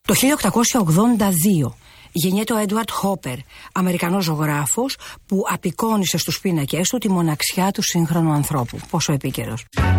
Το 1882 γεννιέται ο Έντουαρντ Χόπερ, Αμερικανός ζωγράφος που απεικόνισε στους πίνακες του τη μοναξιά του σύγχρονου ανθρώπου. Πόσο επίκαιρος.